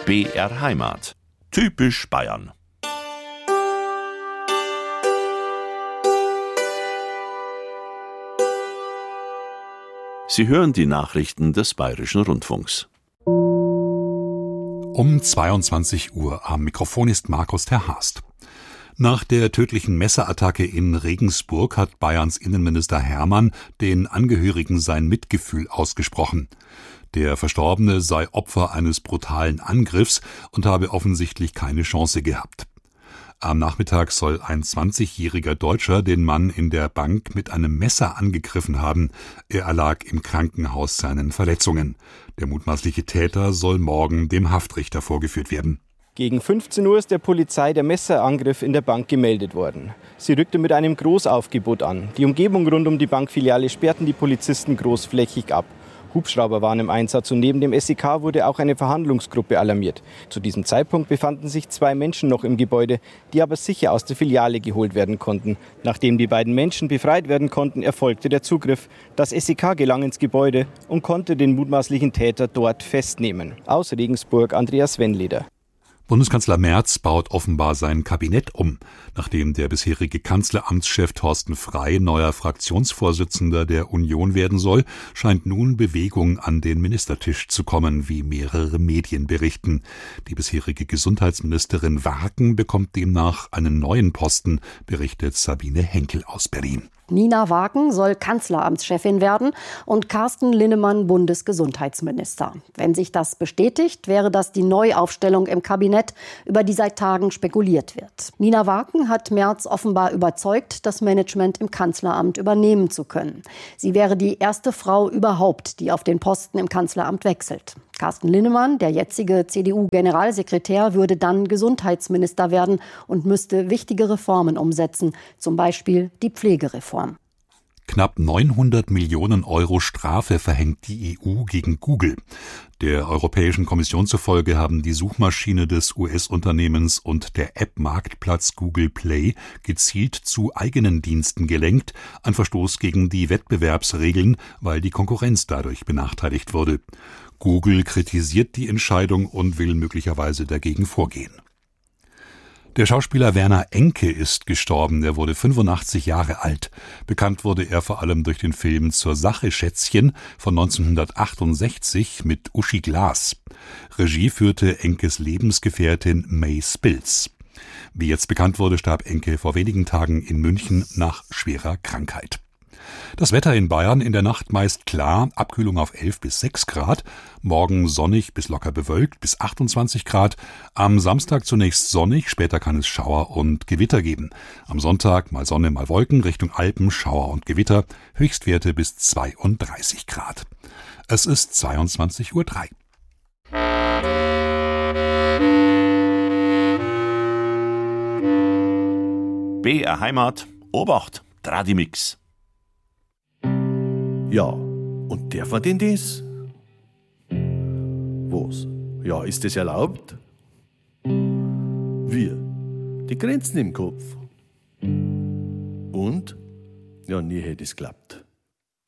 BR Heimat. Typisch Bayern. Sie hören die Nachrichten des Bayerischen Rundfunks. Um 22 Uhr am Mikrofon ist Markus Terhast. Nach der tödlichen Messerattacke in Regensburg hat Bayerns Innenminister Hermann den Angehörigen sein Mitgefühl ausgesprochen. Der Verstorbene sei Opfer eines brutalen Angriffs und habe offensichtlich keine Chance gehabt. Am Nachmittag soll ein 20-jähriger Deutscher den Mann in der Bank mit einem Messer angegriffen haben. Er erlag im Krankenhaus seinen Verletzungen. Der mutmaßliche Täter soll morgen dem Haftrichter vorgeführt werden. Gegen 15 Uhr ist der Polizei der Messerangriff in der Bank gemeldet worden. Sie rückte mit einem Großaufgebot an. Die Umgebung rund um die Bankfiliale sperrten die Polizisten großflächig ab. Hubschrauber waren im Einsatz und neben dem SEK wurde auch eine Verhandlungsgruppe alarmiert. Zu diesem Zeitpunkt befanden sich 2 Menschen noch im Gebäude, die aber sicher aus der Filiale geholt werden konnten. Nachdem die beiden Menschen befreit werden konnten, erfolgte der Zugriff. Das SEK gelang ins Gebäude und konnte den mutmaßlichen Täter dort festnehmen. Aus Regensburg, Andreas Wennleder. Bundeskanzler Merz baut offenbar sein Kabinett um. Nachdem der bisherige Kanzleramtschef Thorsten Frey neuer Fraktionsvorsitzender der Union werden soll, scheint nun Bewegung an den Ministertisch zu kommen, wie mehrere Medien berichten. Die bisherige Gesundheitsministerin Wagen bekommt demnach einen neuen Posten, berichtet Sabine Henkel aus Berlin. Nina Wagen soll Kanzleramtschefin werden und Carsten Linnemann Bundesgesundheitsminister. Wenn sich das bestätigt, wäre das die Neuaufstellung im Kabinett, über die seit Tagen spekuliert wird. Nina Wagen hat Merz offenbar überzeugt, das Management im Kanzleramt übernehmen zu können. Sie wäre die erste Frau überhaupt, die auf den Posten im Kanzleramt wechselt. Carsten Linnemann, der jetzige CDU-Generalsekretär, würde dann Gesundheitsminister werden und müsste wichtige Reformen umsetzen, zum Beispiel die Pflegereform. Knapp 900 Millionen Euro Strafe verhängt die EU gegen Google. Der Europäischen Kommission zufolge haben die Suchmaschine des US-Unternehmens und der App-Marktplatz Google Play gezielt zu eigenen Diensten gelenkt, ein Verstoß gegen die Wettbewerbsregeln, weil die Konkurrenz dadurch benachteiligt wurde. Google kritisiert die Entscheidung und will möglicherweise dagegen vorgehen. Der Schauspieler Werner Enke ist gestorben. Er wurde 85 Jahre alt. Bekannt wurde er vor allem durch den Film Zur Sache Schätzchen von 1968 mit Uschi Glas. Regie führte Enkes Lebensgefährtin May Spilz. Wie jetzt bekannt wurde, starb Enke vor wenigen Tagen in München nach schwerer Krankheit. Das Wetter in Bayern in der Nacht meist klar, Abkühlung auf 11 bis 6 Grad, morgen sonnig bis locker bewölkt bis 28 Grad, am Samstag zunächst sonnig, später kann es Schauer und Gewitter geben. Am Sonntag mal Sonne, mal Wolken, Richtung Alpen, Schauer und Gewitter, Höchstwerte bis 32 Grad. Es ist 22:03 Uhr. BR Heimat. Obacht. Tradimix. Ja, und darf man denn das? Was? Ja, ist das erlaubt? Wir? Die Grenzen im Kopf. Und? Ja, nie hätte es geklappt.